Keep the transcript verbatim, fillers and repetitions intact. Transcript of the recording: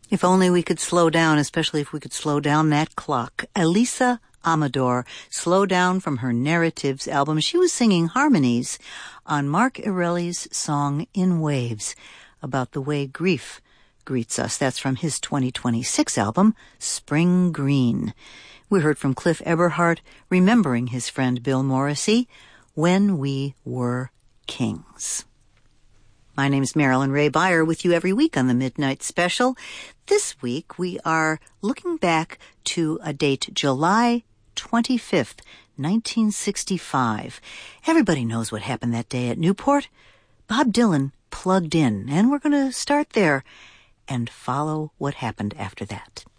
If only we could slow down, especially if we could slow down that clock. Elisa Amador, Slow Down, from her Narratives album. She was singing harmonies on Mark Erelli's song In Waves about the way grief greets us. That's from his twenty twenty-six album, Spring Green. We heard from Cliff Eberhardt, remembering his friend Bill Morrissey, When We Were Kings. My name is Marilyn Ray Beyer, with you every week on the Midnight Special. This week we are looking back to a date, July twenty-fifth, nineteen sixty-five. Everybody knows what happened that day at Newport. Bob Dylan plugged in, and we're going to start there and follow what happened after that.